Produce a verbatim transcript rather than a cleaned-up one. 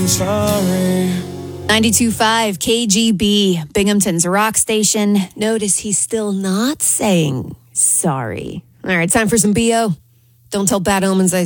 sorry. ninety-two point five K G B, Binghamton's rock station. Notice he's still not saying sorry. All right, time for some B O. Don't tell bad omens I